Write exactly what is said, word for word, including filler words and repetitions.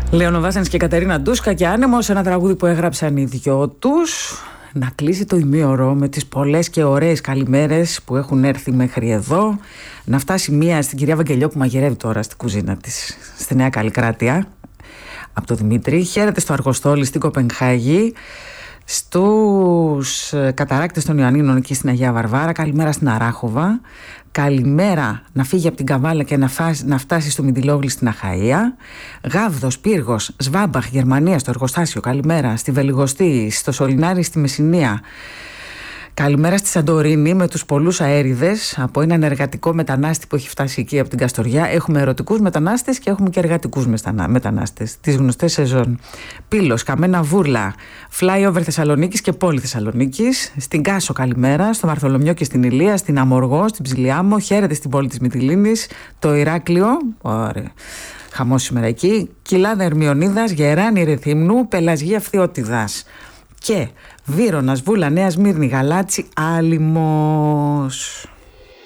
Λέων Βάσανης και Κατερίνα Ντούσκα και Άνεμος, ένα τραγούδι που έγραψαν οι δυο τους. Να κλείσει το ημίωρο με τις πολλές και ωραίες καλημέρες που έχουν έρθει μέχρι εδώ. Να φτάσει μία στην κυρία Βαγγελιό που μαγειρεύει τώρα στην κουζίνα της στη Νέα Καλλικράτεια, από το Δημήτρη. Χαίρετε στο Αργοστόλι στην Κοπενχάγη, στους καταράκτες των Ιωαννίνων εκεί στην Αγία Βαρβάρα. Καλημέρα στην Αράχοβα. Καλημέρα να φύγει από την Καβάλα και να, φάσει, να φτάσει στο Μιντιλόγλι στην Αχαΐα. Γάβδος, Πύργος, Σβάμπαχ, Γερμανία στο εργοστάσιο. Καλημέρα στη Βελιγοστή, στο Σολινάρι, στη Μεσσηνία. Καλημέρα στη Σαντορίνη με τους πολλούς αέριδες από έναν εργατικό μετανάστη που έχει φτάσει εκεί από την Καστοριά. Έχουμε ερωτικούς μετανάστες και έχουμε και εργατικούς μετανάστες, τις γνωστές σεζόν. Πύλος, Καμένα Βούρλα, flyover Θεσσαλονίκης και πόλη Θεσσαλονίκης. Στην Κάσο καλημέρα, στο Βαρθολομιό και στην Ηλία, στην Αμοργό, στην Ψηλιάμο. Χαίρετε στην πόλη της Μυτιλήνης, το Ηράκλειο. Ωραία. Χαμός σήμερα εκεί. Κοιλάδα Ερμιονίδας, Γεράνη Ρεθύμνου, Πελασγία Φθιώτιδας. Και Βύρωνας, Βούλα, Νέα Σμύρνη, Γαλάτσι, Άλυμος.